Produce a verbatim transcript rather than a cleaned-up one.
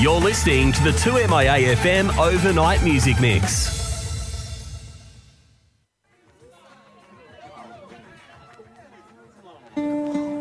You're listening to the two M I A F M Overnight Music Mix.